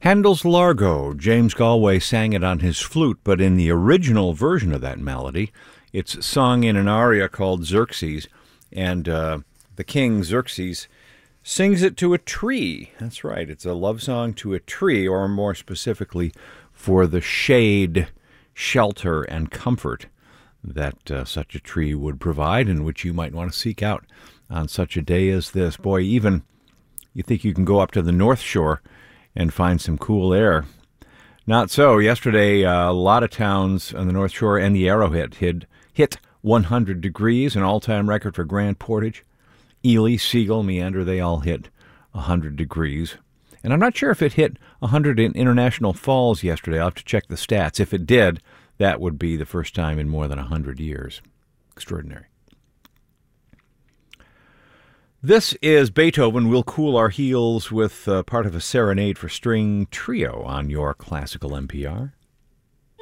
Handel's Largo. James Galway sang it on his flute, but in the original version of that melody, it's sung in an aria called Xerxes, and the king, Xerxes, sings it to a tree. That's right, it's a love song to a tree, or more specifically, for the shade, shelter, and comfort that such a tree would provide, and which you might want to seek out on such a day as this. Boy, even you think you can go up to the North Shore and find some cool air. Not so. Yesterday, a lot of towns on the North Shore and the Arrowhead hit 100 degrees, an all-time record for Grand Portage. Ely, Siegel, Meander, they all hit 100 degrees. And I'm not sure if it hit 100 in International Falls yesterday. I'll have to check the stats. If it did, that would be the first time in more than 100 years. Extraordinary. This is Beethoven. We'll cool our heels with part of a serenade for string trio on your classical NPR.